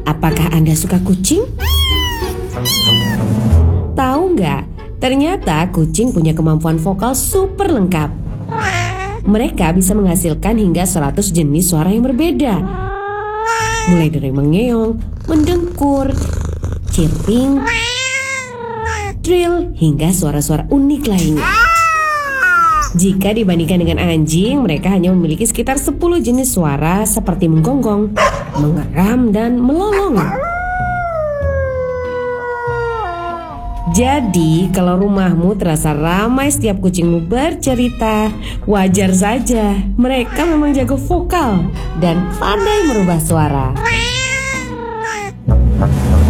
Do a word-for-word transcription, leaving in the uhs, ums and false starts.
Apakah Anda suka kucing? Tahu nggak? Ternyata kucing punya kemampuan vokal super lengkap. Mereka bisa menghasilkan hingga seratus jenis suara yang berbeda. Mulai dari mengeong, mendengkur, chirping, trill, hingga suara-suara unik lainnya. Jika dibandingkan dengan anjing, mereka hanya memiliki sekitar sepuluh jenis suara seperti menggonggong, mengeram, dan melolong. Jadi, kalau rumahmu terasa ramai setiap kucingmu bercerita, wajar saja. Mereka memang jago vokal dan pandai merubah suara.